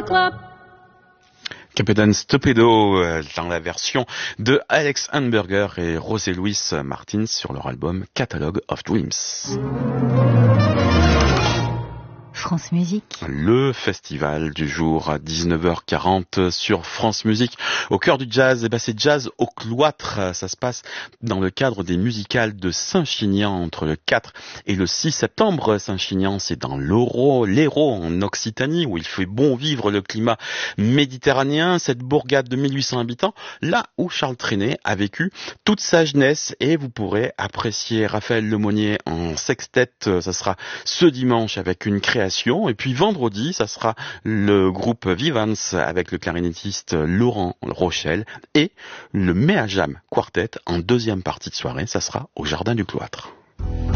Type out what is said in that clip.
club. Captain Stupido dans la version de Alex Hamburger et José Luis Martins sur leur album Catalogue of Dreams. France Musique. Le festival du jour à 19h40 sur France Musique. Au cœur du jazz, c'est jazz au cloître. Ça se passe dans le cadre des musicales de Saint-Chinian entre le 4 et le 6 septembre. Saint-Chinian, c'est dans l'Hérault en Occitanie où il fait bon vivre le climat méditerranéen. Cette bourgade de 1800 habitants, là où Charles Trenet a vécu toute sa jeunesse. Et vous pourrez apprécier Raphaël Lemonnier en sextette. Ça sera ce dimanche avec une création. Et puis vendredi, ça sera le groupe Vivans avec le clarinettiste Laurent Rochelle et le Méajam Quartet en deuxième partie de soirée. Ça sera au Jardin du Cloître.